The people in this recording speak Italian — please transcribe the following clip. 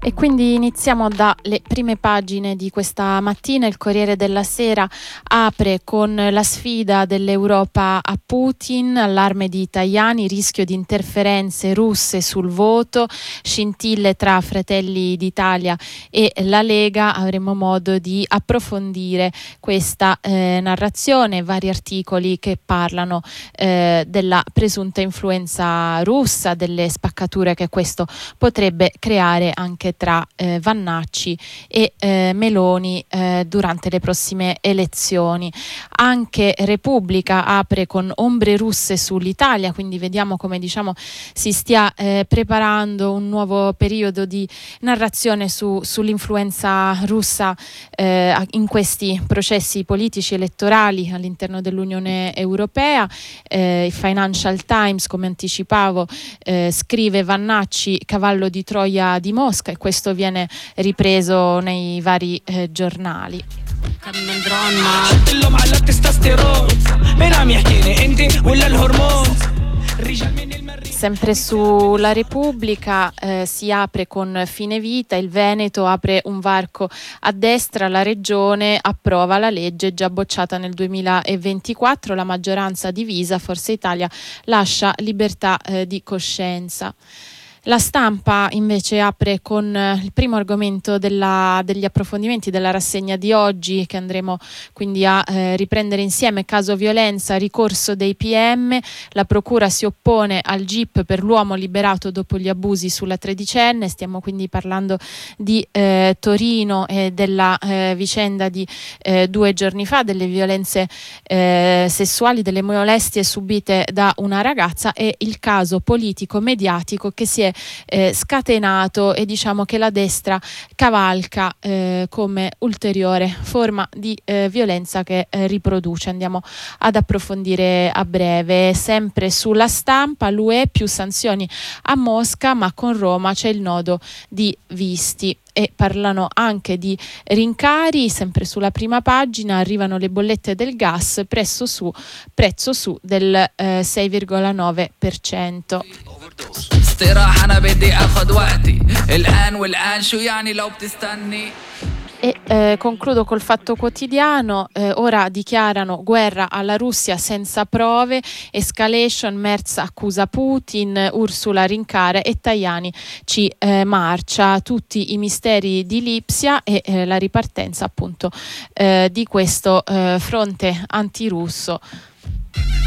E quindi iniziamo dalle prime pagine di questa mattina. Il Corriere della Sera apre con la sfida dell'Europa a Putin, allarme di Tajani, rischio di interferenze russe sul voto, scintille tra Fratelli d'Italia e la Lega. Avremo modo di approfondire questa narrazione, vari articoli che parlano della presunta influenza russa, delle spaccature che questo potrebbe creare anche tra Vannacci e Meloni durante le prossime elezioni. Anche Repubblica apre con ombre russe sull'Italia, quindi vediamo come si stia preparando un nuovo periodo di narrazione sull'influenza russa in questi processi politici elettorali all'interno dell'Unione Europea. Il Financial Times, come anticipavo, scrive: Vannacci, cavallo di Troia di Mosca, e questo viene ripreso nei vari giornali. Sempre sulla Repubblica si apre con Fine Vita, il Veneto apre un varco a destra, la Regione approva la legge già bocciata nel 2024, la maggioranza divisa, Forza Italia lascia libertà di coscienza. La Stampa invece apre con il primo argomento degli approfondimenti della rassegna di oggi, che andremo quindi a riprendere insieme. Caso violenza, ricorso dei PM, la procura si oppone al GIP per l'uomo liberato dopo gli abusi sulla tredicenne. Stiamo quindi parlando di Torino e della vicenda di 2 giorni fa, delle violenze sessuali, delle molestie subite da una ragazza, e il caso politico mediatico che si è scatenato e che la destra cavalca come ulteriore forma di violenza che riproduce. Andiamo ad approfondire a breve. Sempre sulla Stampa, l'UE più sanzioni a Mosca, ma con Roma c'è il nodo di visti. E parlano anche di rincari. Sempre sulla prima pagina, arrivano le bollette del gas, prezzo su del 6,9%. E concludo col Fatto Quotidiano. Ora dichiarano guerra alla Russia senza prove, escalation, Merz accusa Putin, Ursula rincara e Tajani ci marcia. Tutti i misteri di Lipsia e la ripartenza appunto di questo fronte antirusso.